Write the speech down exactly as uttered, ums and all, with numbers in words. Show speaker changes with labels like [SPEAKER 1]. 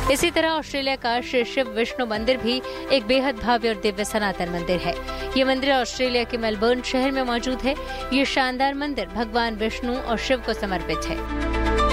[SPEAKER 1] इसी तरह ऑस्ट्रेलिया का श्री शिव विष्णु मंदिर भी एक बेहद भव्य और दिव्य सनातन मंदिर है। ये मंदिर ऑस्ट्रेलिया के मेलबर्न शहर में मौजूद है। ये शानदार मंदिर भगवान विष्णु और शिव को समर्पित है।